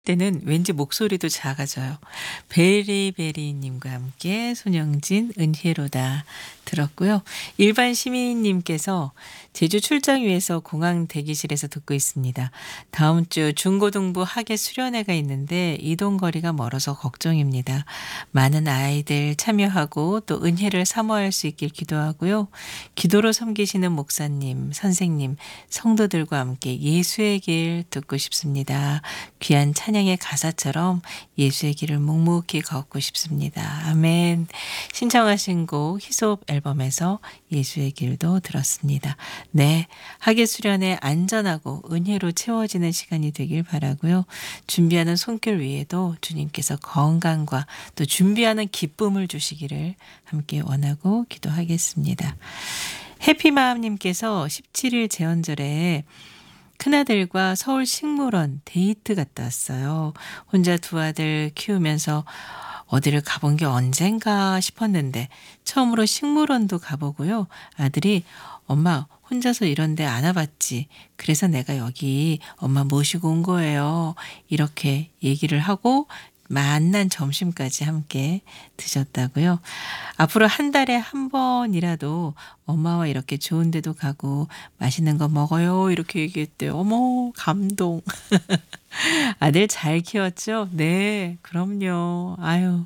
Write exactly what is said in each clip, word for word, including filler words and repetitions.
때는 왠지 목소리도 작아져요. 베리베리님과 함께 손영진 은혜로다 들었고요. 일반 시민님께서 제주 출장 위해서 공항 대기실에서 듣고 있습니다. 다음 주 중고등부 학예 수련회가 있는데 이동 거리가 멀어서 걱정입니다. 많은 아이들 참여하고 또 은혜를 사모할 수 있길 기도하고요. 기도로 섬기시는 목사님, 선생님, 성도들과 함께 예수의 길 듣고 싶습니다. 귀한 찬양의 가사처럼 예수의 길을 묵묵히 걷고 싶습니다. 아멘. 신청하신 곡 히솝 앨범에서 예수의 길도 들었습니다. 네, 학예 수련회 안전하고 은혜로 채워지는 시간이 되길 바라고요. 준비하는 손길 위에도 주님께서 건강과 또 준비하는 기쁨을 주시기를 함께 원하고 기도하겠습니다. 해피마음님께서 십칠 일 제헌절에 큰아들과 서울 식물원 데이트 갔다 왔어요. 혼자 두 아들 키우면서 어디를 가본 게 언젠가 싶었는데 처음으로 식물원도 가보고요. 아들이 엄마 혼자서 이런 데 안 와봤지. 그래서 내가 여기 엄마 모시고 온 거예요. 이렇게 얘기를 하고 만난 점심까지 함께 드셨다고요. 앞으로 한 달에 한 번이라도 엄마와 이렇게 좋은 데도 가고 맛있는 거 먹어요. 이렇게 얘기했대요. 어머, 감동. 아들 잘 키웠죠? 네, 그럼요. 아유,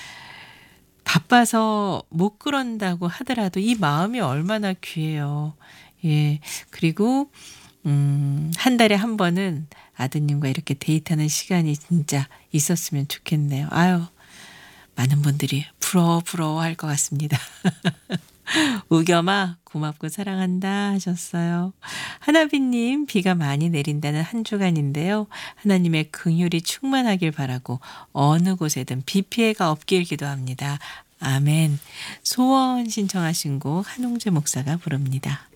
바빠서 못 그런다고 하더라도 이 마음이 얼마나 귀해요. 예, 그리고 음, 한 달에 한 번은 아드님과 이렇게 데이트하는 시간이 진짜 있었으면 좋겠네요. 아유, 많은 분들이 부러워 부러워 할 것 같습니다. 우겸아 고맙고 사랑한다 하셨어요. 하나비님 비가 많이 내린다는 한 주간인데요. 하나님의 긍휼이 충만하길 바라고 어느 곳에든 비 피해가 없길 기도합니다. 아멘. 소원 신청하신 곡 한홍재 목사가 부릅니다.